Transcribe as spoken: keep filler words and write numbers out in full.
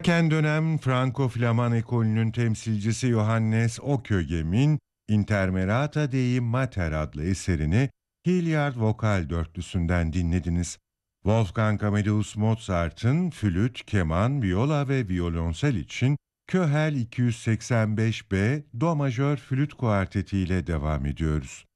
Erken dönem Franko-Flaman ekolünün temsilcisi Johannes Ockegham'in Intermerata Dei Mater adlı eserini Hilliard Vokal Dörtlüsü'nden dinlediniz. Wolfgang Amadeus Mozart'ın flüt, keman, viola ve violonsel için Köhel iki yüz seksen beş B Do majör flüt kuarteti ile devam ediyoruz.